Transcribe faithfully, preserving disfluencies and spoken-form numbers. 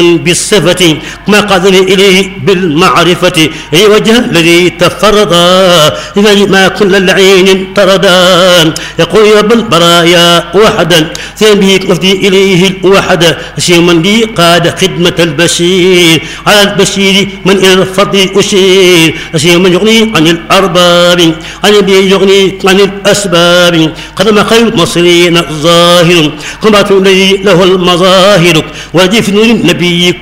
بالصفة ما قدر إليه بالمعرفة أي وجه الذي تفردا ما كل العين تردا يقول يا رب البرايا وحدا ثاني به قصدي إليه الوحد أشير من لي قاد خدمة البشير على البشير من إلى الفضل أشير أشير من يغني عن الأرباب عن يغني عن الأسباب قدم خير المصريين ظاهر قمت إليه له المظاهر وجف نور النبي